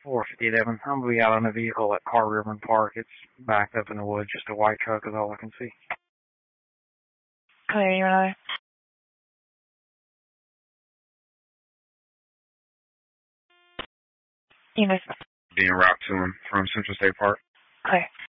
4:57. I'm going to be out on a vehicle at Car River Park. It's backed up in the woods. Just a white truck is all I can see. Clear, you and I. Enos. Being route to him from Central State Park. Clear.